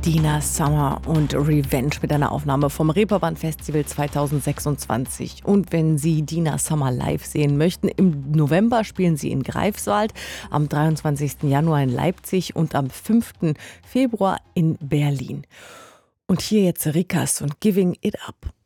Dina Summer und Revenge mit einer Aufnahme vom Reeperbahn Festival 2026. Und wenn Sie Dina Summer live sehen möchten, im November spielen sie in Greifswald, am 23. Januar in Leipzig und am 5. Februar in Berlin. Und hier jetzt Rikas und Giving It Up.